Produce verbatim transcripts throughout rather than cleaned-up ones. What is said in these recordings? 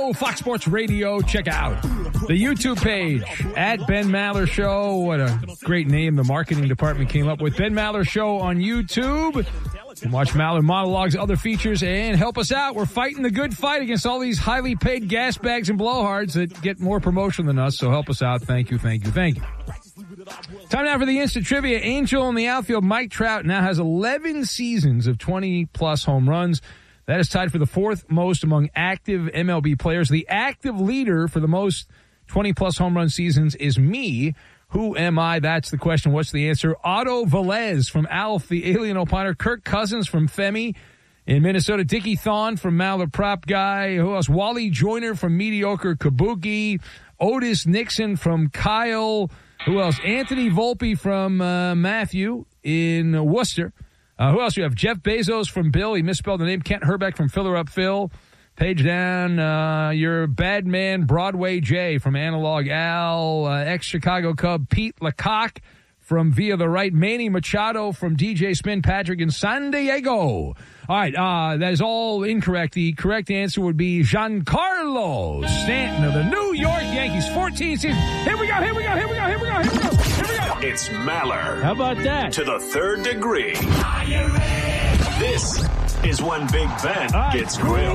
Follow Fox Sports Radio. Check out the YouTube page at Ben Maller Show. What a great name the marketing department came up with. Ben Maller Show on YouTube. You can watch Maller monologues, other features, and help us out. We're fighting the good fight against all these highly paid gas bags and blowhards that get more promotion than us. So help us out. Thank you, thank you, thank you. Time now for the instant trivia. Angel in the outfield, Mike Trout, now has eleven seasons of twenty-plus home runs. That is tied for the fourth most among active M L B players. The active leader for the most twenty-plus home run seasons is me. Who am I? That's the question. What's the answer? Otto Velez from Alf, the Alien Opiner. Kirk Cousins from Femi in Minnesota. Dickie Thon from Maller Prop Guy. Who else? Wally Joyner from Mediocre Kabuki. Otis Nixon from Kyle. Who else? Anthony Volpe from uh, Matthew in Worcester. Uh, who else you have? Jeff Bezos from Bill. He misspelled the name. Kent Herbeck from Filler Up Phil. Page down. Uh, your bad man, Broadway J from Analog Al. Uh, ex-Chicago Cub, Pete Lecoq from Via the Right. Manny Machado from D J Spin Patrick in San Diego. All right, uh, that is all incorrect. The correct answer would be Giancarlo Stanton of the New York Yankees. fourteen seasons. Here we go, here we go, here we go, here we go, here we go, here we go. It's Maller. How about that? To the third degree. Are you ready? This is when Big Ben right, gets grilled.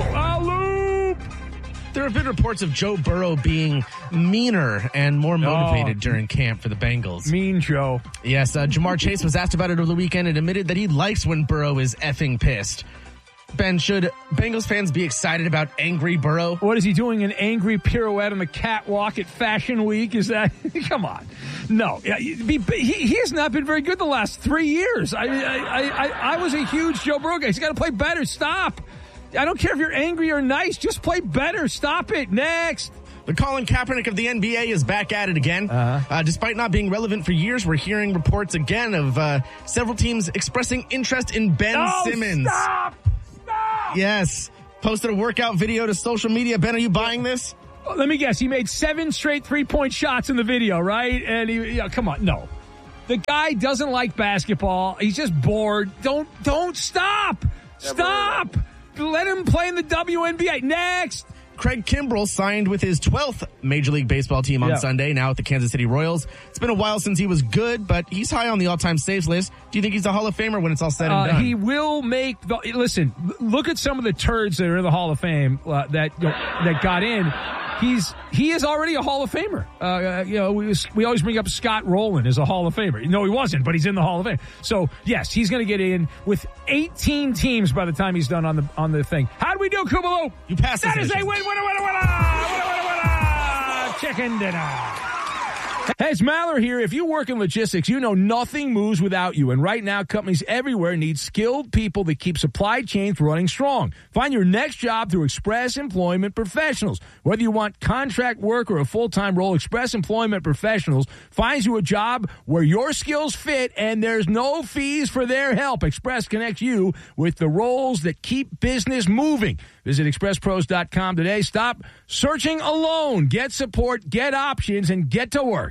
There have been reports of Joe Burrow being meaner and more motivated oh, during camp for the Bengals. Mean Joe. Yes, uh, Jamar Chase was asked about it over the weekend and admitted that he likes when Burrow is effing pissed. Ben, should Bengals fans be excited about angry Burrow? What is he doing, an angry pirouette on the catwalk at Fashion Week? Is that, come on. No, he, he has not been very good the last three years. I, I, I, I was a huge Joe Burrow guy. He's got to play better. Stop. I don't care if you're angry or nice. Just play better. Stop it. Next. The Colin Kaepernick of the N B A is back at it again. Uh-huh. Uh, despite not being relevant for years, we're hearing reports again of uh, several teams expressing interest in Ben oh, Simmons. Stop! Stop! Yes. Posted a workout video to social media. Ben, are you buying this? Well, let me guess. He made seven straight three-point shots in the video, right? And he, yeah, come on. No. The guy doesn't like basketball. He's just bored. Don't, don't stop. Stop. Let him play in the W N B A. Next. Craig Kimbrell signed with his twelfth Major League Baseball team on yeah. Sunday, now at the Kansas City Royals. It's been a while since he was good, but he's high on the all-time saves list. Do you think he's a Hall of Famer when it's all said and uh, done? He will make the, listen, look at some of the turds that are in the Hall of Fame uh, that you know, that got in. He's he is already a Hall of Famer. Uh, you know, we we always bring up Scott Rowland as a Hall of Famer. No, he wasn't, but he's in the Hall of Fame. So yes, he's going to get in with eighteen teams by the time he's done on the on the thing. How do we do, Kubalu? You pass. That is a win, winner, winner, winner, winner, winner, winner. Chicken dinner. Hey, it's Maller here. If you work in logistics, you know nothing moves without you. And right now, companies everywhere need skilled people that keep supply chains running strong. Find your next job through Express Employment Professionals. Whether you want contract work or a full-time role, Express Employment Professionals finds you a job where your skills fit and there's no fees for their help. Express connects you with the roles that keep business moving. Visit express pros dot com today. Stop searching alone. Get support, get options, and get to work.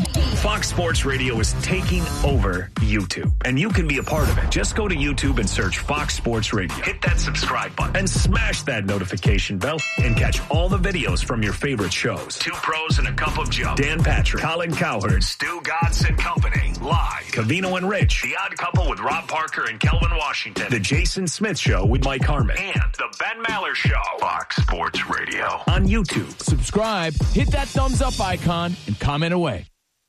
Fox Sports Radio is taking over YouTube, and you can be a part of it. Just go to YouTube and search Fox Sports Radio. Hit that subscribe button and smash that notification bell and catch all the videos from your favorite shows. Two Pros and a Cup of Joe. Dan Patrick, Colin Cowherd, Stu Godson Company, live. Cavino and Rich, The Odd Couple with Rob Parker and Kelvin Washington. The Jason Smith Show with Mike Harmon. And The Ben Maller Show. Fox Sports Radio. On YouTube. Subscribe, hit that thumbs up icon, and comment away.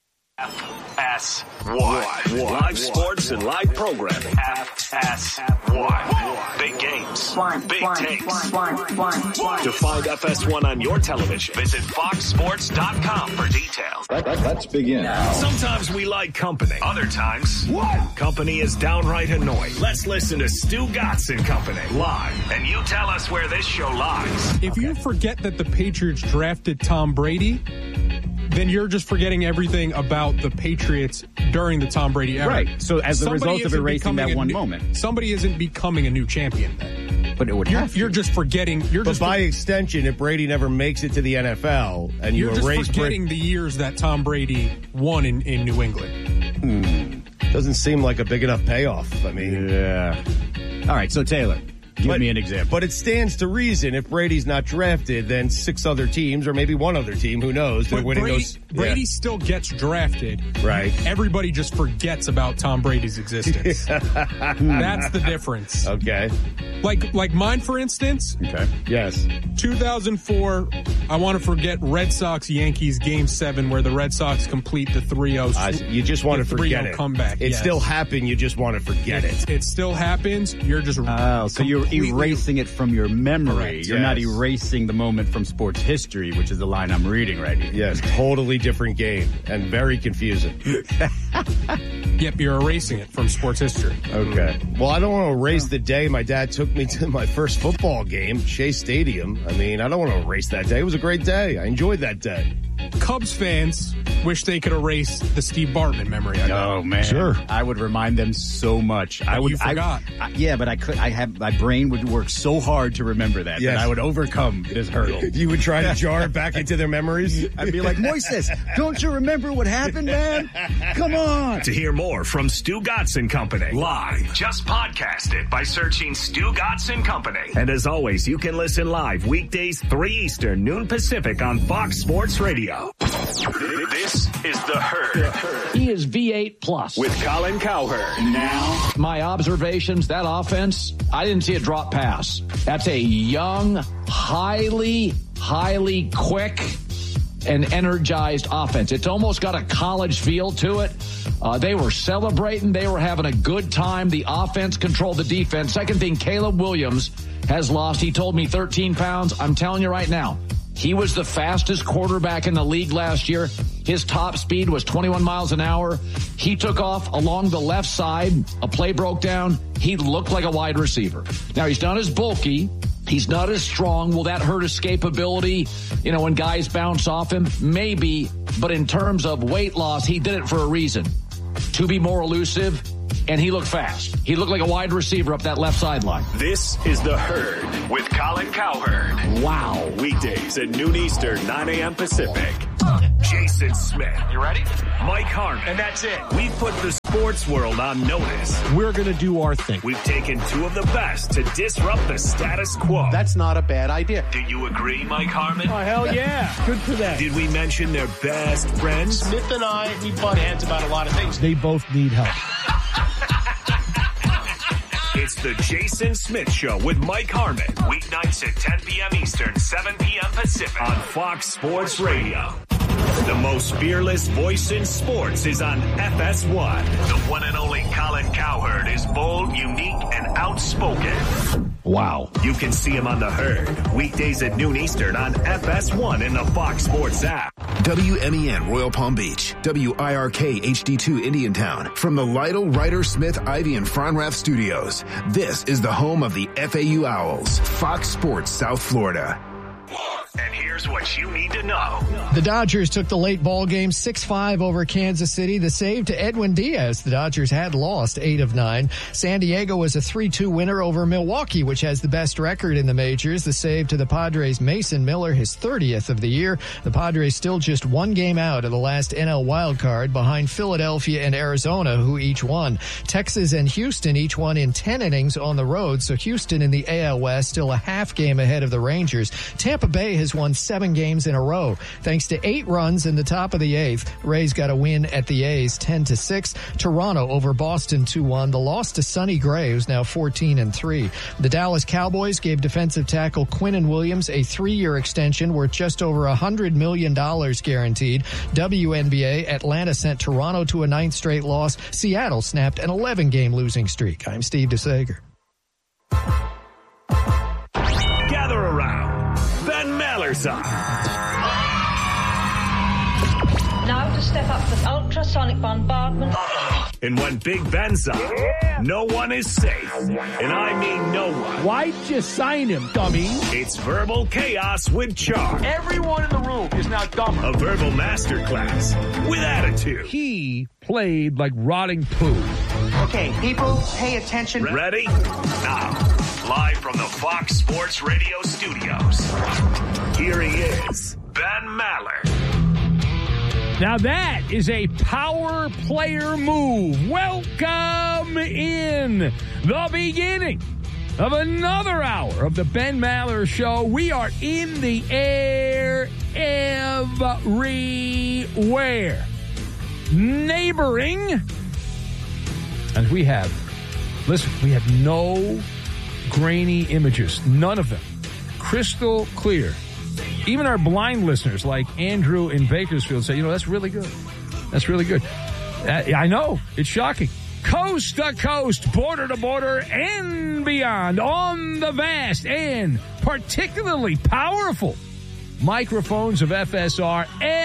F S one. Live sports and live programming. F S one. Big games. One, big one, takes. one, one, one, one. To find F S one on your television, visit fox sports dot com for details. Let, let, let's begin. Sometimes we like company. Other times, what? Company is downright annoying. Let's listen to Stu Godson Company live. And you tell us where this show lies. If you forget that the Patriots drafted Tom Brady, then you're just forgetting everything about the Patriots during the Tom Brady era. Right. So as a somebody result of erasing that one new, moment. Somebody isn't becoming a new champion then. But it would you're, have to. You're just forgetting. You're but just by for, extension, if Brady never makes it to the N F L and you you're just erase forgetting Brady, the years that Tom Brady won in, in New England. Hmm. Doesn't seem like a big enough payoff. I mean. Yeah. All right. So, Taylor, Give but, me an example. But it stands to reason if Brady's not drafted, then six other teams, or maybe one other team, who knows, they're but winning Brady, those. Brady yeah. still gets drafted. Right. Everybody just forgets about Tom Brady's existence. That's the difference. Okay. Like, like mine, for instance. Okay. Yes. two thousand four, I want to forget Red Sox-Yankees Game seven where the Red Sox complete the three oh. Uh, you just want to forget it. Comeback. It yes. still happened. You just want to forget it. It still happens. You're just Oh, so you're erasing it from your memory. Correct, you're yes. not erasing the moment from sports history, which is the line I'm reading right here. Yes, totally different game and very confusing. Yep, you're erasing it from sports history. Okay. Well, I don't want to erase the day my dad took me to my first football game, Shea Stadium. I mean, I don't want to erase that day. It was a great day. I enjoyed that day. Cubs fans wish they could erase the Steve Bartman memory. I Oh man, Sure. I would remind them so much. I would. You forgot. I, I, yeah, but I could. I have my brain would work so hard to remember that Yes. that I would overcome this hurdle. You would try to jar it back into their memories? I'd be like, Moises, don't you remember what happened, man? Come on. To hear more from Stu Gotson Company live, just podcast it by searching Stu Gotson Company. And as always, you can listen live weekdays three Eastern, noon Pacific on Fox Sports Radio. This is The Herd He is V eight plus. with Colin Cowherd. Now, My observations, that offense, I didn't see a drop pass. That's a young, highly, highly quick and energized offense. It's almost got a college feel to it. Uh, they were celebrating. They were having a good time. The offense controlled the defense. Second thing, Caleb Williams has lost. He told me thirteen pounds. I'm telling you right now, he was the fastest quarterback in the league last year. His top speed was twenty-one miles an hour. He took off along the left side. A play broke down. He looked like a wide receiver. Now, he's not as bulky. He's not as strong. Will that hurt escapability? You know, when guys bounce off him? Maybe. But in terms of weight loss, he did it for a reason. To be more elusive, and he looked fast. He looked like a wide receiver up that left sideline. this is The Herd with Colin Cowherd. Wow. Weekdays at noon Eastern, nine a.m. Pacific. Jason Smith. You ready? Mike Harmon. And that's it. We've put the sports world on notice. We're going to do our thing. We've taken two of the best to disrupt the status quo. That's not a bad idea. Do you agree, Mike Harmon? Oh, hell yeah. Good for them. Did we mention their best friends? Smith and I, we butt heads about a lot of things. They both need help. It's the Jason Smith Show with Mike Harmon. Weeknights at ten p.m. Eastern, seven p.m. Pacific on Fox Sports Radio. The most fearless voice in sports is on F S one. The one and only Colin Cowherd is bold, unique, and outspoken. Wow. You can see him on The Herd, weekdays at noon Eastern on F S one in the Fox Sports app. W M E N Royal Palm Beach, W I R K H D two Indiantown. From the Lytle, Ryder, Smith, Ivy, and Fronrath studios, this is the home of the F A U Owls, Fox Sports South Florida. And here's what you need to know. The Dodgers took the late ball game six five over Kansas City. The save to Edwin Diaz. The Dodgers had lost eight of nine. San Diego was a three two winner over Milwaukee, which has the best record in the majors. The save to the Padres' Mason Miller, his thirtieth of the year. The Padres still just one game out of the last N L wildcard behind Philadelphia and Arizona, who each won. Texas and Houston each won in ten innings on the road, so Houston in the A L West still a half game ahead of the Rangers. Tampa Bay has won seven games in a row. Thanks to eight runs in the top of the eighth, Rays got a win at the A's ten to six. Toronto over Boston two one. The loss to Sonny Gray, who's now fourteen and three. The Dallas Cowboys gave defensive tackle Quinnen Williams a three-year extension worth just over one hundred million dollars guaranteed. W N B A, Atlanta sent Toronto to a ninth straight loss. Seattle snapped an eleven-game losing streak. I'm Steve DeSager. Gather around. Ben Mallerson. Now to step up with ultrasonic bombardment. And when Big Ben's on, yeah. no one is safe. And I mean no one. Why'd you sign him, dummy? It's Verbal Chaos with Charm. Everyone in the room is now dumber. A verbal masterclass with attitude. He played like rotting poo. Okay, people, pay attention. Ready? Now, live from the Fox Sports Radio studios, here he is, Ben Maller. Now that is a power player move. Welcome in the beginning of another hour of the Ben Maller Show. We are in the air everywhere. Neighboring. And we have, listen, we have no grainy images. None of them. Crystal clear. Even our blind listeners like Andrew in Bakersfield say, you know, that's really good. That's really good. Uh, I know. It's shocking. Coast to coast, border to border, and beyond on the vast and particularly powerful microphones of F S R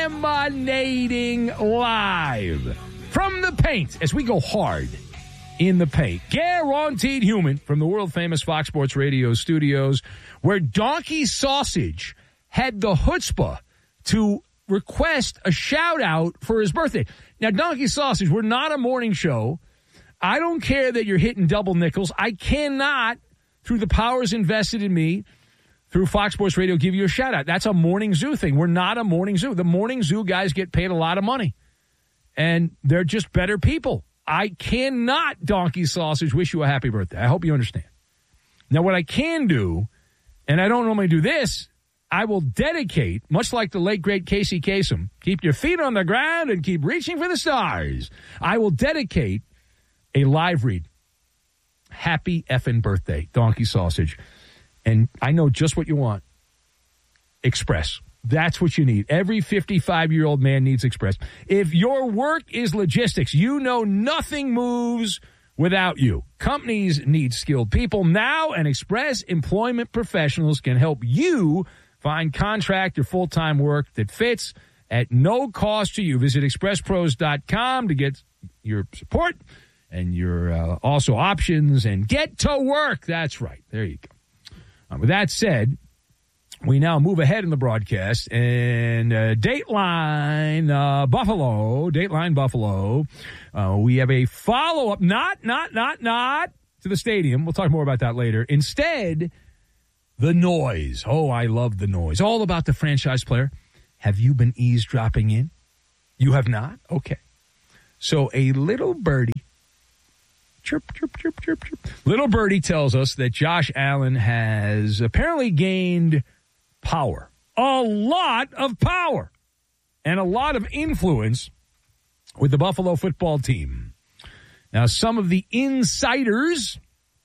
emanating live from the paint as we go hard in the paint. Guaranteed human from the world-famous Fox Sports Radio studios where Donkey Sausage had the chutzpah to request a shout-out for his birthday. Now, Donkey Sausage, we're not a morning show. I don't care that you're hitting double nickels. I cannot, through the powers invested in me, through Fox Sports Radio, give you a shout-out. That's a Morning Zoo thing. We're not a Morning Zoo. The Morning Zoo guys get paid a lot of money, and they're just better people. I cannot, Donkey Sausage, wish you a happy birthday. I hope you understand. Now, what I can do, and I don't normally do this, I will dedicate, much like the late, great Casey Kasem, keep your feet on the ground and keep reaching for the stars. I will dedicate a live read. Happy effing birthday, Donkey Sausage. And I know just what you want. Express. That's what you need. Every fifty-five-year-old man needs Express. If your work is logistics, you know nothing moves without you. Companies need skilled people now, and Express Employment Professionals can help you find contract or full-time work that fits at no cost to you. Visit express pros dot com to get your support and your uh, also options and get to work. That's right. There you go. Uh, with that said, we now move ahead in the broadcast, and uh, Dateline uh, Buffalo, Dateline Buffalo, uh, we have a follow-up, not, not, not, not to the stadium. We'll talk more about that later. Instead, the noise. Oh, I love the noise. All about the franchise player. Have you been eavesdropping in? You have not? Okay. So a little birdie, chirp, chirp, chirp, chirp, chirp. Little birdie tells us that Josh Allen has apparently gained power. A lot of power. And a lot of influence with the Buffalo football team. Now, some of the insiders,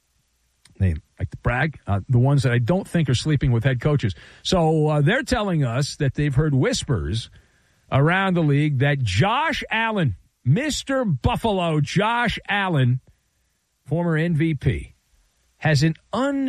they like to brag, uh, the ones that I don't think are sleeping with head coaches. So uh, they're telling us that they've heard whispers around the league that Josh Allen, Mister Buffalo, Josh Allen, former M V P, has an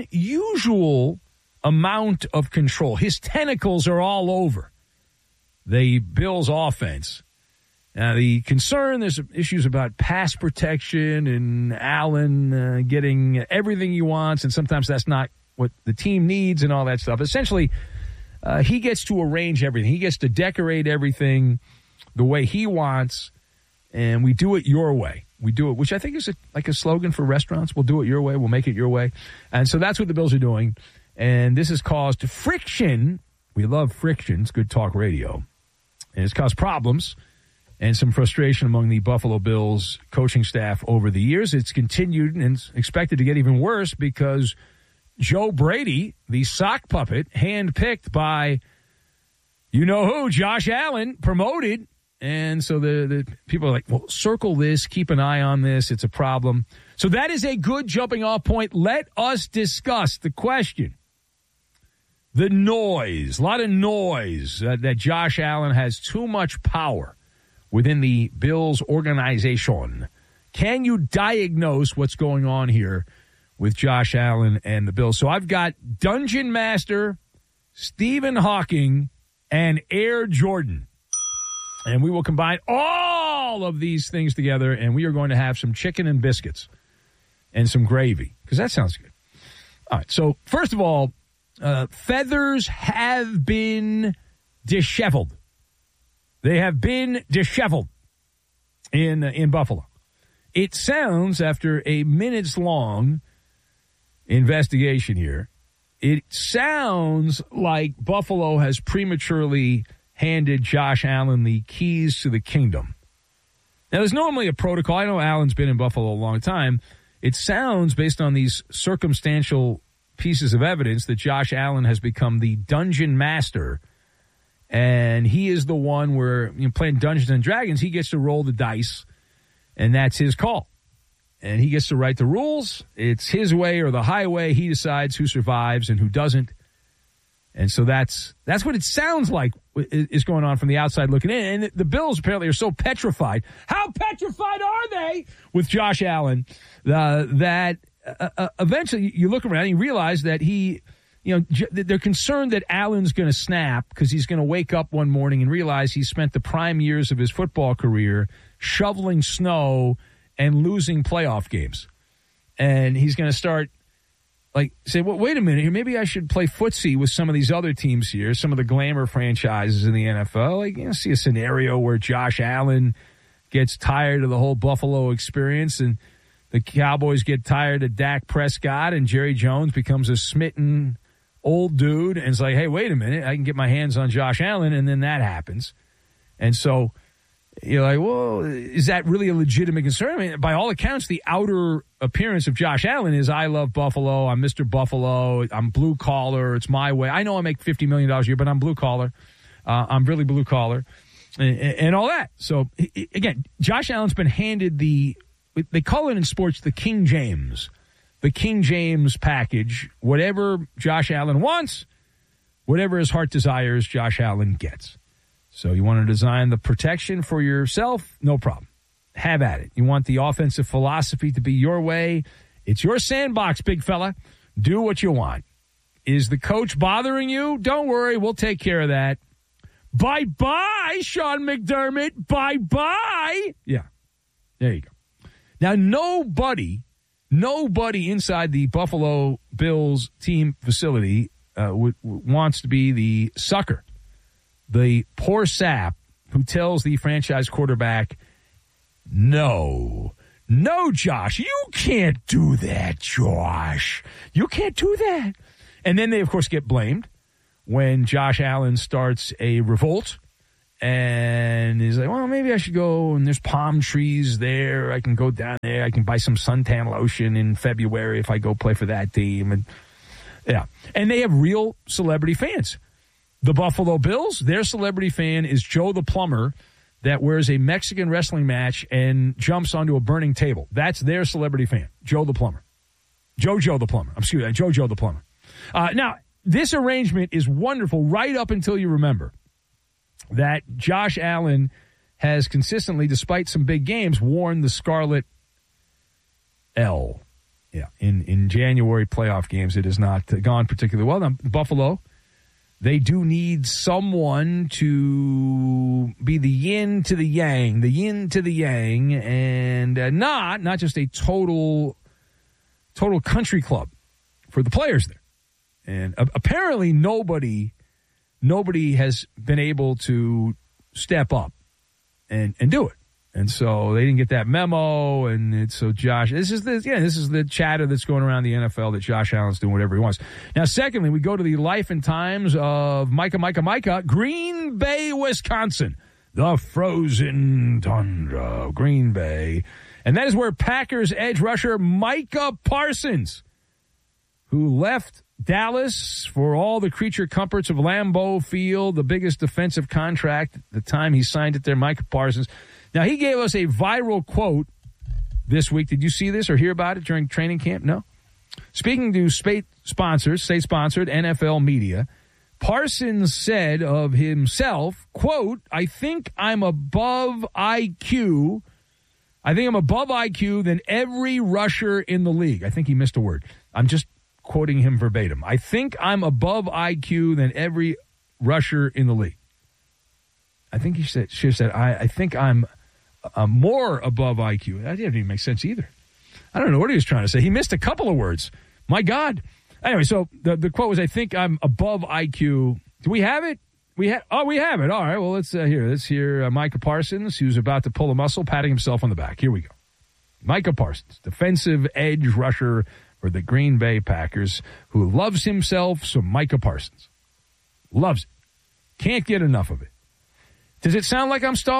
unusual amount of control. His tentacles are all over the Bills' offense. Now, the concern, there's issues about pass protection and Allen uh, getting everything he wants, and sometimes that's not what the team needs and all that stuff. Essentially, uh, he gets to arrange everything. He gets to decorate everything the way he wants, and we do it your way. We do it, which I think is a, like a slogan for restaurants. We'll do it your way. We'll make it your way. And so that's what the Bills are doing, and this has caused friction. We love friction. It's good talk radio. And it's caused problems and some frustration among the Buffalo Bills coaching staff over the years. It's continued and it's expected to get even worse because Joe Brady, the sock puppet, handpicked by you-know-who, Josh Allen, promoted. And so the, the people are like, well, circle this, keep an eye on this. It's a problem. So that is a good jumping-off point. Let us discuss the question. The noise, a lot of noise uh, that Josh Allen has too much power within the Bills organization. Can you diagnose what's going on here with Josh Allen and the Bills? So I've got Dungeon Master, Stephen Hawking, and Air Jordan. And we will combine all of these things together, and we are going to have some chicken and biscuits and some gravy, because that sounds good. All right, so first of all, uh, feathers have been disheveled. They have been disheveled in, uh, in Buffalo. It sounds, after a minutes-long investigation here, it sounds like Buffalo has prematurely handed Josh Allen the keys to the kingdom. Now, there's normally a protocol. I know Allen's been in Buffalo a long time. it sounds, based on these circumstantial pieces of evidence, that Josh Allen has become the dungeon master, and he is the one where, you know, playing Dungeons and Dragons, he gets to roll the dice, and that's his call. And he gets to write the rules. It's his way or the highway. He decides who survives and who doesn't. And so that's that's what it sounds like is going on from the outside looking in. And the Bills apparently are so petrified. How petrified are they with Josh Allen uh, that uh, eventually you look around and you realize that he, you know, they're concerned that Allen's going to snap because he's going to wake up one morning and realize he spent the prime years of his football career shoveling snow and losing playoff games. And he's going to start, like, say, well, wait a minute here. Maybe I should play footsie with some of these other teams here, some of the glamour franchises in the N F L. Like, you know, see a scenario where Josh Allen gets tired of the whole Buffalo experience and the Cowboys get tired of Dak Prescott and Jerry Jones becomes a smitten old dude and it's like, hey, wait a minute. I can get my hands on Josh Allen, and then that happens. And so you're like, well, is that really a legitimate concern? I mean, by all accounts, the outer appearance of Josh Allen is, I love Buffalo. I'm Mister Buffalo. I'm blue collar. It's my way. I know I make fifty million dollars a year, but I'm blue collar. Uh, I'm really blue collar and, and all that. So, again, Josh Allen's been handed the, they call it in sports the King James, the King James package. Whatever Josh Allen wants, whatever his heart desires, Josh Allen gets. So you want to design the protection for yourself? No problem. Have at it. You want the offensive philosophy to be your way? It's your sandbox, big fella. Do what you want. Is the coach bothering you? Don't worry. We'll take care of that. Bye-bye, Sean McDermott. Bye-bye. Yeah. There you go. Now, nobody, nobody inside the Buffalo Bills team facility uh, w- w- wants to be the sucker, the poor sap who tells the franchise quarterback, no, no, Josh, you can't do that, Josh. You can't do that. And then they, of course, get blamed when Josh Allen starts a revolt and he's like, well, maybe I should go, and there's palm trees there. I can go down there. I can buy some suntan lotion in February if I go play for that team. And yeah, and they have real celebrity fans. The Buffalo Bills, their celebrity fan is Joe the Plumber that wears a Mexican wrestling match and jumps onto a burning table. That's their celebrity fan, Joe the Plumber. Joe-Joe the Plumber. Excuse me, Joe-Joe the Plumber. Uh, now, this arrangement is wonderful right up until you remember that Josh Allen has consistently, despite some big games, worn the Scarlet L. Yeah, in, in January playoff games, it has not gone particularly well. Now, Buffalo, they do need someone to be the yin to the yang, the yin to the yang, and uh, not not just a total total country club for the players there. And uh, apparently nobody nobody has been able to step up and, and do it. And so they didn't get that memo, and it's so Josh, this is the yeah, this is the chatter that's going around the N F L that Josh Allen's doing whatever he wants. Now, secondly, we go to the life and times of Micah, Micah, Micah, Green Bay, Wisconsin, the frozen tundra of Green Bay, and that is where Packers edge rusher Micah Parsons, who left Dallas for all the creature comforts of Lambeau Field, the biggest defensive contract at the time he signed it there, Micah Parsons. Now, he gave us a viral quote this week. Did you see this or hear about it during training camp? No? Speaking to state sponsors, state-sponsored N F L media, Parsons said of himself, quote, I think I'm above I Q. I think I'm above I Q than every rusher in the league. I think he missed a word. I'm just quoting him verbatim. I think I'm above I Q than every rusher in the league. I think he said, should have said, I, I think I'm uh, more above I Q. That didn't even make sense either. I don't know what he was trying to say. He missed a couple of words. My God. Anyway, so the, the quote was, I think I'm above I Q. Do we have it? We ha- Oh, we have it. All right, well, let's uh, hear. Let's hear uh, Micah Parsons, who's about to pull a muscle, patting himself on the back. Here we go. Micah Parsons, defensive edge rusher for the Green Bay Packers, who loves himself some Micah Parsons. Loves it. Can't get enough of it. Does it sound like I'm stalling?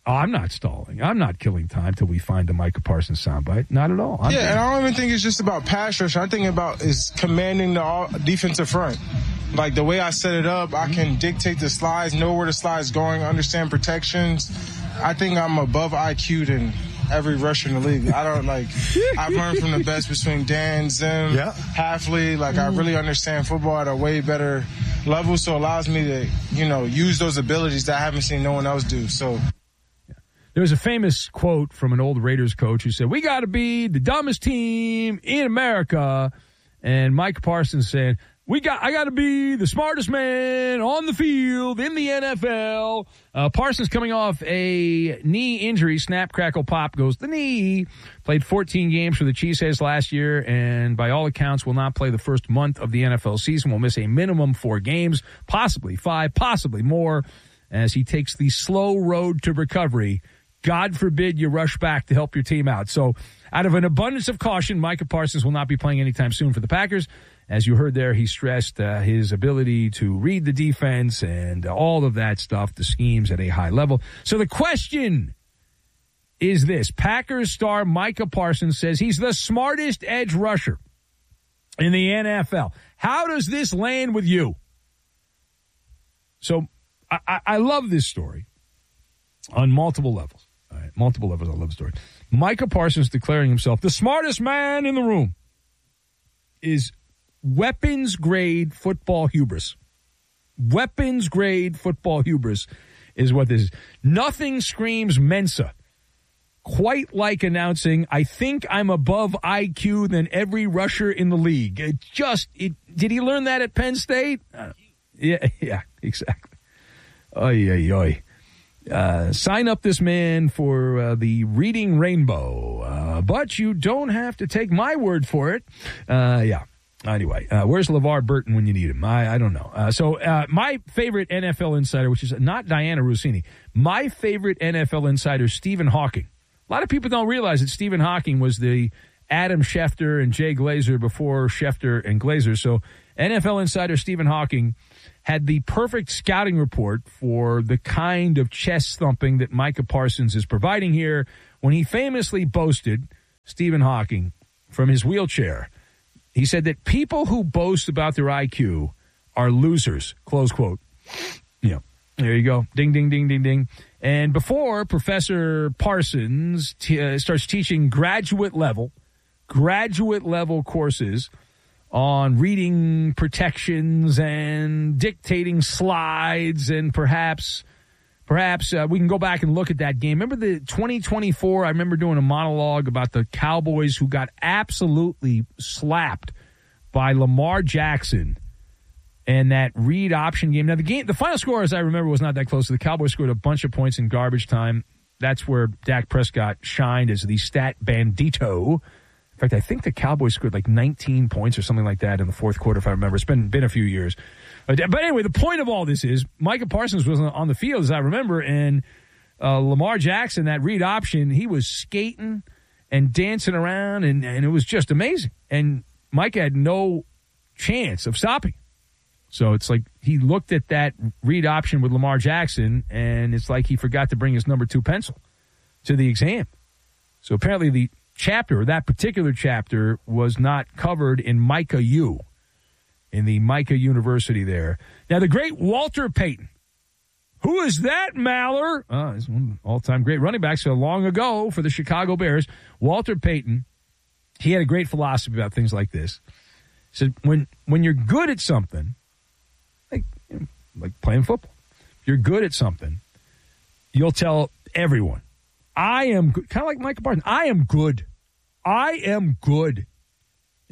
Oh, I'm not stalling. I'm not killing time till we find the Micah Parsons soundbite. Not at all. I'm yeah, there. and I don't even think it's just about pass rush. I think about is commanding the all defensive front. Like the way I set it up, I can dictate the slides, know where the slide's going, understand protections. I think I'm above I Q than every rusher in the league. I don't like. I've learned from the best between Dan, Zim, yeah. Hafley. Like I really understand football at a way better level, so it allows me to, you know, use those abilities that I haven't seen no one else do. So. There was a famous quote from an old Raiders coach who said, "We got to be the dumbest team in America," and Mike Parsons said, "We got, I got to be the smartest man on the field in the N F L." Uh, Parsons coming off a knee injury, snap, crackle, pop goes the knee. Played fourteen games for the Cheeseheads last year, and by all accounts will not play the first month of the N F L season. Will miss a minimum four games, possibly five, possibly more, as he takes the slow road to recovery. God forbid you rush back to help your team out. So out of an abundance of caution, Micah Parsons will not be playing anytime soon for the Packers. As you heard there, he stressed uh, his ability to read the defense and uh, all of that stuff, the schemes at a high level. So the question is this. Packers star Micah Parsons says he's the smartest edge rusher in the N F L. How does this land with you? So I, I, I love this story on multiple levels. All right, multiple levels. I love the story. Micah Parsons declaring himself the smartest man in the room is weapons grade football hubris. Weapons grade football hubris is what this is. Nothing screams Mensa quite like announcing, "I think I'm above I Q than every rusher in the league." It just, it, did he learn that at Penn State? Uh, yeah, yeah, exactly. Oy, oy, oy. Uh, sign up this man for uh, the Reading Rainbow, uh, but you don't have to take my word for it. Uh, yeah. Anyway, uh, where's LeVar Burton when you need him? I, I don't know. Uh, so uh, my favorite N F L insider, which is not Diana Rossini, my favorite N F L insider, Stephen Hawking. A lot of people don't realize that Stephen Hawking was the Adam Schefter and Jay Glazer before Schefter and Glazer. So N F L insider Stephen Hawking had the perfect scouting report for the kind of chest thumping that Micah Parsons is providing here when he famously boasted, Stephen Hawking, from his wheelchair. He said that people who boast about their I Q are losers, close quote. Yeah, there you go. Ding, ding, ding, ding, ding. And before Professor Parsons t- uh, starts teaching graduate level, graduate level courses on reading protections and dictating slides, and perhaps perhaps uh, we can go back and look at that game. Remember the twenty twenty-four, I remember doing a monologue about the Cowboys who got absolutely slapped by Lamar Jackson and that read option game. Now, the game, the final score, as I remember, was not that close. The Cowboys scored a bunch of points in garbage time. That's where Dak Prescott shined as the stat bandito. In fact, I think the Cowboys scored like nineteen points or something like that in the fourth quarter, if I remember. It's been been a few years. But anyway, the point of all this is Micah Parsons was on the field, as I remember, and uh, Lamar Jackson, that read option, he was skating and dancing around, and, and it was just amazing. And Micah had no chance of stopping. So it's like he looked at that read option with Lamar Jackson, and it's like he forgot to bring his number two pencil to the exam. So apparently the chapter, that particular chapter, was not covered in Micah U, in the Micah University there. Now, the great Walter Payton. Who is that, Maller? Uh, he's one of the all-time great running backs so long ago for the Chicago Bears. Walter Payton, he had a great philosophy about things like this. He said, when, when you're good at something, like, you know, like playing football, if you're good at something, you'll tell everyone, I am good. Kind of like Micah Parsons. I am good. I am good. Yeah.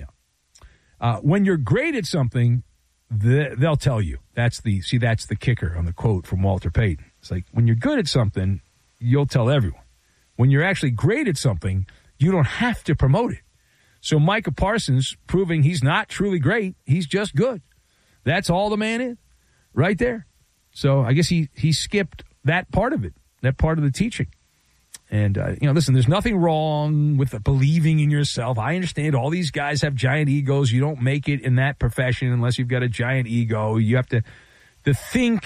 Uh, when you're great at something, the, they'll tell you. That's the see. That's the kicker on the quote from Walter Payton. It's like when you're good at something, you'll tell everyone. When you're actually great at something, you don't have to promote it. So Micah Parsons proving he's not truly great. He's just good. That's all the man is, right there. So I guess he he skipped that part of it, that part of the teaching. And, uh, you know, listen, there's nothing wrong with believing in yourself. I understand all these guys have giant egos. You don't make it in that profession unless you've got a giant ego. You have to, to think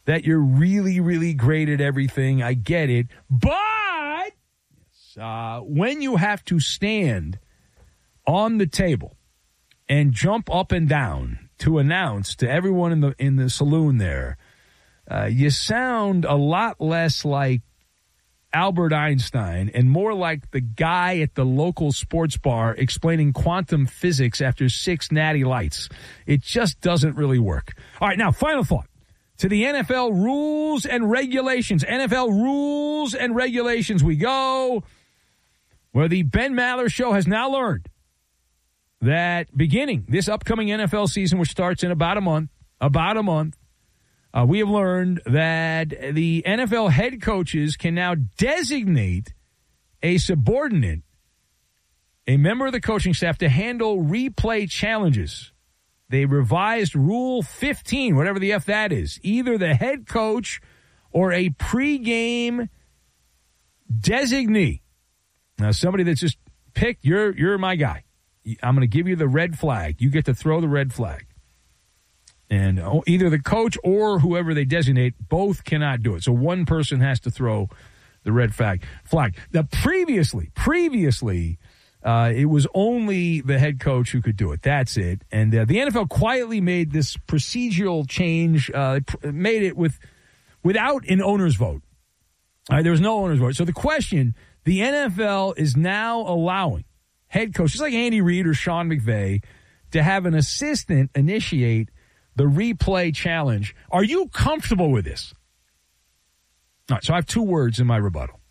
that you're really, really great at everything. I get it. But uh, when you have to stand on the table and jump up and down to announce to everyone in the in the saloon there, uh, you sound a lot less like Albert Einstein and more like the guy at the local sports bar explaining quantum physics after six natty lights. It just doesn't really work. All right, now, final thought. To the N F L rules and regulations. N F L rules and regulations we go, where the Ben Maller Show has now learned that beginning this upcoming N F L season, which starts in about a month, about a month, uh, we have learned that the N F L head coaches can now designate a subordinate, a member of the coaching staff, to handle replay challenges. They revised Rule fifteen, whatever the F that is. Either the head coach or a pregame designee. Now, somebody that's just picked, you're you're my guy. I'm going to give you the red flag. You get to throw the red flag. And either the coach or whoever they designate, both cannot do it. So one person has to throw the red flag. Flag. Now, previously, previously, uh, it was only the head coach who could do it. That's it. And uh, the N F L quietly made this procedural change, uh, made it with without an owner's vote. All right, there was no owner's vote. So the question, the N F L is now allowing head coaches like Andy Reid or Sean McVay to have an assistant initiate the replay challenge. Are you comfortable with this? All right, so I have two words in my rebuttal.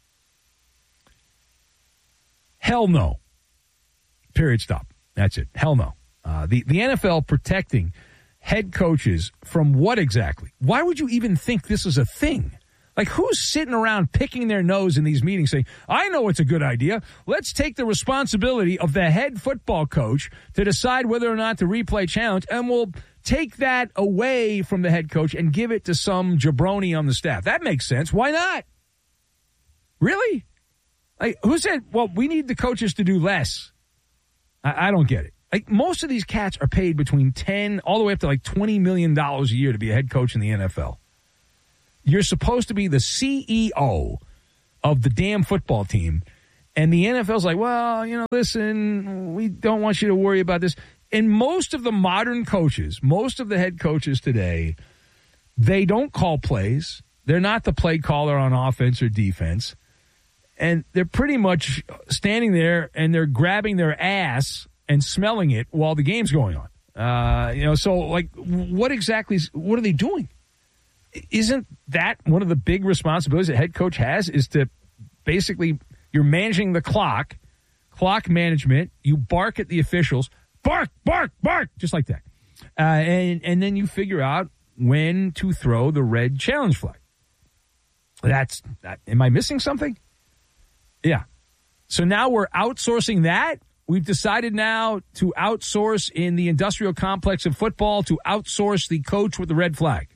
Hell no. Period, stop. That's it. Hell no. Uh, the, the N F L protecting head coaches from what exactly? Why would you even think this is a thing? Like, who's sitting around picking their nose in these meetings saying, I know it's a good idea. Let's take the responsibility of the head football coach to decide whether or not to replay challenge, and we'll take that away from the head coach and give it to some jabroni on the staff. That makes sense. Why not? Really? Like, who said, well, we need the coaches to do less? I, I don't get it. Like, most of these cats are paid between ten all the way up to like twenty million dollars a year to be a head coach in the N F L. You're supposed to be the C E O of the damn football team. And the N F L's like, well, you know, listen, we don't want you to worry about this. And most of the modern coaches, most of the head coaches today, they don't call plays. They're not the play caller on offense or defense. And they're pretty much standing there and they're grabbing their ass and smelling it while the game's going on. Uh, you know, so like, what exactly, is, what are they doing? Isn't that one of the big responsibilities a head coach has, is to basically, you're managing the clock, clock management, you bark at the officials, bark, bark, bark, just like that. Uh, and, and then you figure out when to throw the red challenge flag. That's, that, am I missing something? Yeah. So now we're outsourcing that. We've decided now to outsource in the industrial complex of football, to outsource the coach with the red flag.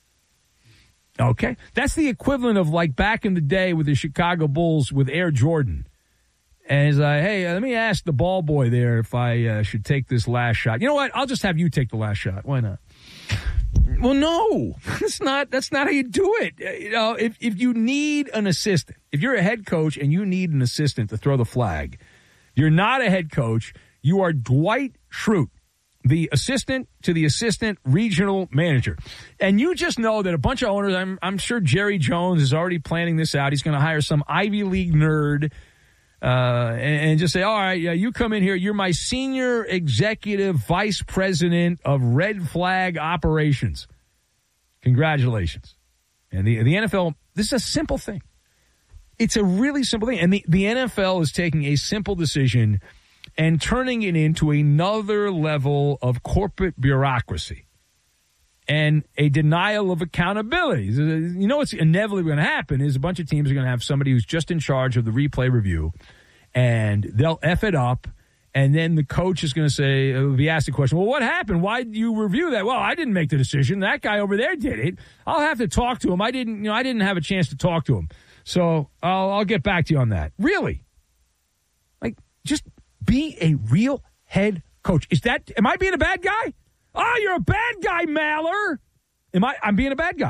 Okay. That's the equivalent of like back in the day with the Chicago Bulls with Air Jordan. And he's like, hey, let me ask the ball boy there if I uh, should take this last shot. You know what? I'll just have you take the last shot. Why not? Well, no, that's not, that's not how you do it. You know, if, if you need an assistant, if you're a head coach and you need an assistant to throw the flag, you're not a head coach. You are Dwight Schrute, the assistant to the assistant regional manager. And you just know that a bunch of owners, I'm, I'm sure Jerry Jones is already planning this out. He's going to hire some Ivy League nerd uh, and, and just say, all right, yeah, you come in here. You're my senior executive vice president of red flag operations. Congratulations. And the, the N F L, this is a simple thing. It's a really simple thing. And the, the N F L is taking a simple decision and turning it into another level of corporate bureaucracy and a denial of accountability. You know what's inevitably going to happen is a bunch of teams are going to have somebody who's just in charge of the replay review, and they'll F it up, and then the coach is going to say, uh, be asked the question, well, what happened? Why did you review that? Well, I didn't make the decision. That guy over there did it. I'll have to talk to him. I didn't, you know, I didn't have a chance to talk to him. So I'll, I'll get back to you on that. Really? Like, just be a real head coach. Is that, am I being a bad guy? Oh, you're a bad guy, Maller. Am I, I'm being a bad guy.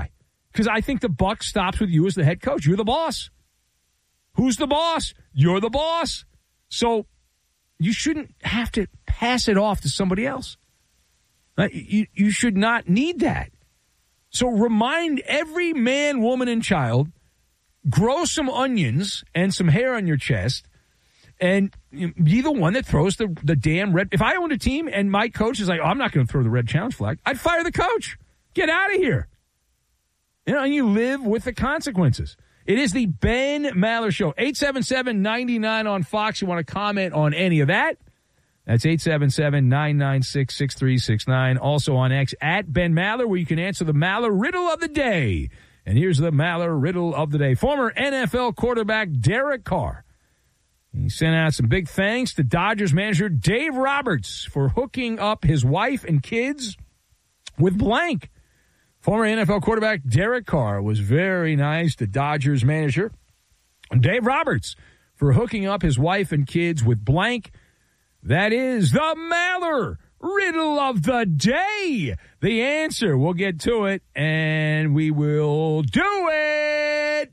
Because I think the buck stops with you as the head coach. You're the boss. Who's the boss? You're the boss. So you shouldn't have to pass it off to somebody else. You, you should not need that. So remind every man, woman, and child, grow some onions and some hair on your chest, and be the one that throws the, the damn red. If I owned a team and my coach is like, oh, I'm not going to throw the red challenge flag, I'd fire the coach. Get out of here. You know, and you live with the consequences. It is the Ben Maller Show. eight seven seven, nine nine on Fox. You want to comment on any of that? That's eight seven seven, nine nine six, six three six nine. Also on X, at Ben Maller, where you can answer the Maller riddle of the day. And here's the Maller riddle of the day. Former N F L quarterback Derek Carr. He sent out some big thanks to Dodgers manager Dave Roberts for hooking up his wife and kids with blank. Former N F L quarterback Derek Carr was very nice to Dodgers manager Dave Roberts for hooking up his wife and kids with blank. That is the Maller riddle of the day. The answer, we'll get to it, and we will do it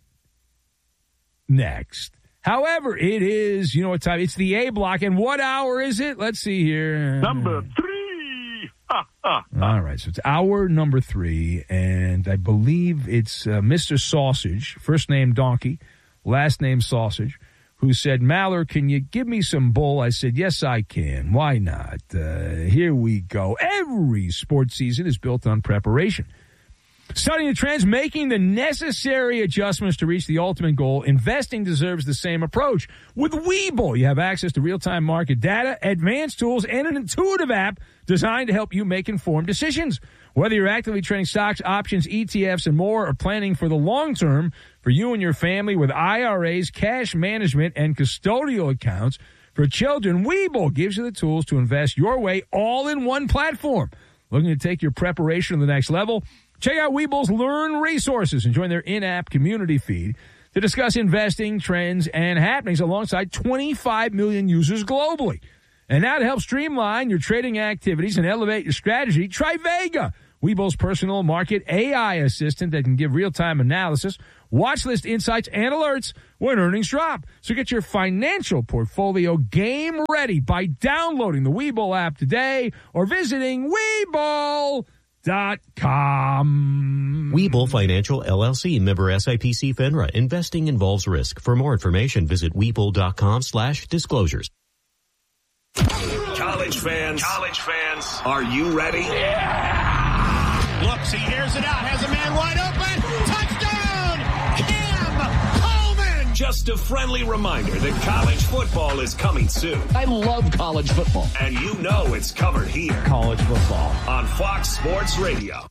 next. However, it is, you know what time, it's the A block, and what hour is it? Let's see here. Number three. Ah, ah, ah. All right, so it's hour number three, and I believe it's uh, Mister Sausage, first name Donkey, last name Sausage, who said, Maller, can you give me some bull? I said, yes, I can. Why not? Uh, here we go. Every sports season is built on preparation. Studying the trends, making the necessary adjustments to reach the ultimate goal, investing deserves the same approach. With Webull, you have access to real-time market data, advanced tools, and an intuitive app designed to help you make informed decisions. Whether you're actively trading stocks, options, E T Fs, and more, or planning for the long term for you and your family with I R As, cash management, and custodial accounts for children, Webull gives you the tools to invest your way all in one platform. Looking to take your preparation to the next level? Check out Webull's Learn resources and join their in-app community feed to discuss investing, trends, and happenings alongside twenty-five million users globally. And now to help streamline your trading activities and elevate your strategy, try Vega, Webull's personal market A I assistant that can give real-time analysis, watch list insights, and alerts when earnings drop. So get your financial portfolio game ready by downloading the Webull app today or visiting Webull dot com. Webull Financial, L L C, member S I P C FINRA. Investing involves risk. For more information, visit Webull.com slash disclosures. College fans, college fans, are you ready? Yeah! Looks, he hears it out, has a man wide open. Touchdown! Cam Coleman! Just a friendly reminder that college football is coming soon. I love college football. And you know it's covered here. College football. On Fox Sports Radio.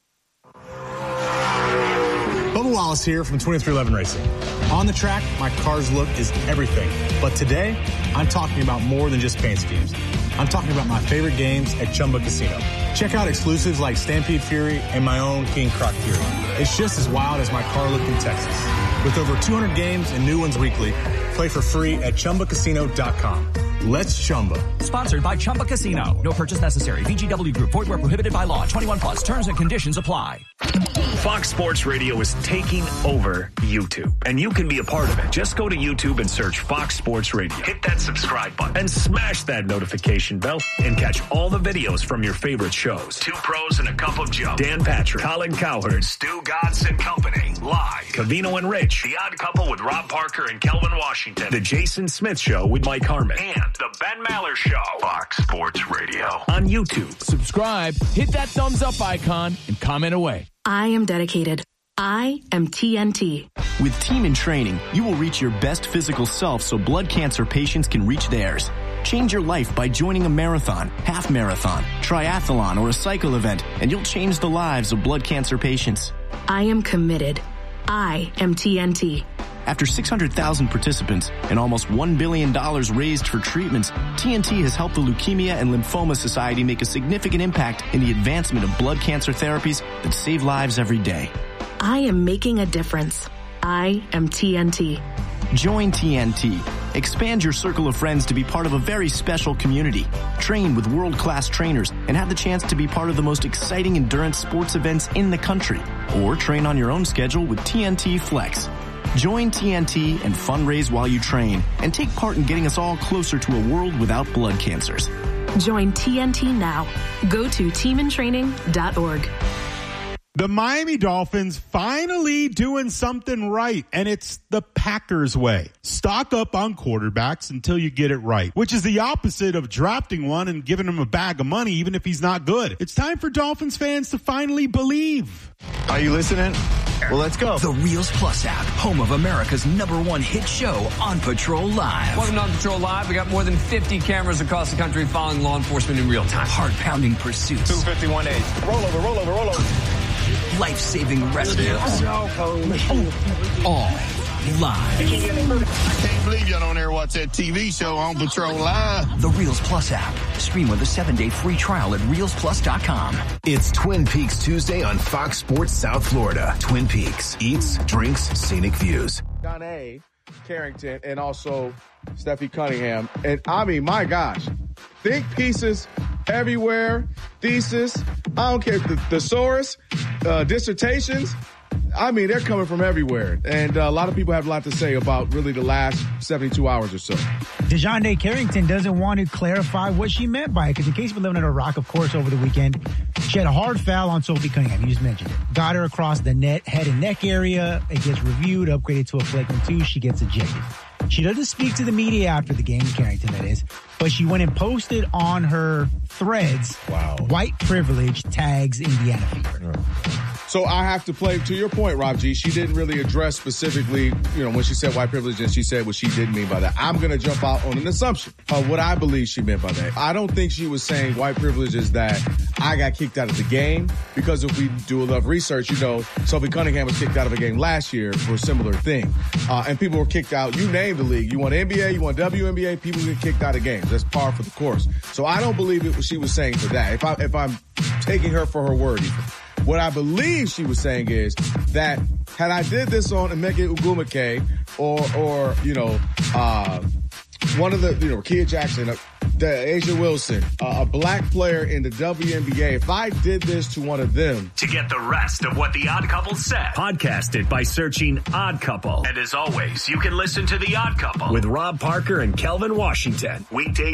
Bubba Wallace here from twenty-three eleven Racing. On the track, my car's look is everything. But today, I'm talking about more than just paint schemes. I'm talking about my favorite games at Chumba Casino. Check out exclusives like Stampede Fury and my own King Croc Fury. It's just as wild as my car look in Texas. With over two hundred games and new ones weekly, play for free at Chumba Casino dot com. Let's Chumba. Sponsored by Chumba Casino. No purchase necessary. V G W Group. Void where prohibited by law. twenty-one plus. Terms and conditions apply. Fox Sports Radio is taking over YouTube, and you can be a part of it. Just go to YouTube and search Fox Sports Radio. Hit that subscribe button and smash that notification bell and catch all the videos from your favorite shows. Two Pros and a Cup of Joe. Dan Patrick, Colin Cowherd, Stu Godson Company. Live. Covino and Rich. The Odd Couple with Rob Parker and Kelvin Washington. The Jason Smith Show with Mike Harmon. And The Ben Maller Show. Fox Sports Radio. On YouTube. Subscribe, hit that thumbs up icon, and comment away. I am dedicated. I am T N T. With Team in Training, you will reach your best physical self so blood cancer patients can reach theirs. Change your life by joining a marathon, half marathon, triathlon, or a cycle event, and you'll change the lives of blood cancer patients. I am committed. I am T N T. After six hundred thousand participants and almost one billion dollars raised for treatments, T N T has helped the Leukemia and Lymphoma Society make a significant impact in the advancement of blood cancer therapies that save lives every day. I am making a difference. I am T N T. Join T N T Expand your circle of friends to be part of a very special community. Train with world-class trainers and have the chance to be part of the most exciting endurance sports events in the country. Or train on your own schedule with T N T Flex. Join T N T and fundraise while you train and take part in getting us all closer to a world without blood cancers. Join T N T now. Go to team in training dot org. The Miami Dolphins finally doing something right, and it's the Packers way. Stock up on quarterbacks until you get it right, which is the opposite of drafting one and giving him a bag of money even if he's not good. It's time for Dolphins fans to finally believe. Are you listening? Well, let's go. The Reels Plus app, home of America's number one hit show, On Patrol Live. Welcome to On Patrol Live. We got more than fifty cameras across the country following law enforcement in real time. Heart-pounding pursuits. two fifty-one H. Roll over, roll over, roll over. Life-saving rescues. All live. I can't believe y'all don't ever watch that T V show On Patrol Live. The Reels Plus app. Stream with a seven-day free trial at reels plus dot com. It's Twin Peaks Tuesday on Fox Sports South Florida. Twin Peaks. Eats, drinks, scenic views. John A. Carrington and also Steffi Cunningham. And I mean, my gosh, think pieces everywhere, thesis, I don't care, the thesaurus, uh, dissertations. I mean, they're coming from everywhere. And uh, a lot of people have a lot to say about really the last seventy-two hours or so. DeJounte Carrington doesn't want to clarify what she meant by it, because in case you've been living under a rock, of course, over the weekend, she had a hard foul on Sophie Cunningham. You just mentioned it. Got her across the net, head and neck area. It gets reviewed, upgraded to a flagrant two. She gets ejected. She doesn't speak to the media after the game, Carrington, that is, but she went and posted on her threads, wow, white privilege tags Indiana Fever. So I have to play, to your point, Rob G, she didn't really address specifically, you know, when she said white privilege, and she said what she didn't mean by that. I'm going to jump out on an assumption of what I believe she meant by that. I don't think she was saying white privilege is that I got kicked out of the game, because if we do enough research, you know, Sophie Cunningham was kicked out of a game last year for a similar thing. Uh, and people were kicked out. You name the league. You want N B A, you want W N B A, people get kicked out of games. That's par for the course. So I don't believe it what she was saying for that. If I, if I'm taking her for her word, even. What I believe she was saying is that had I did this on Emeka Ugumake or, or, you know, uh, one of the, you know, Kia Jackson, uh, the Asia Wilson, uh, a black player in the W N B A, if I did this to one of them. To get the rest of what The Odd Couple said, podcast it by searching Odd Couple. And as always, you can listen to The Odd Couple with Rob Parker and Kelvin Washington. Weekdays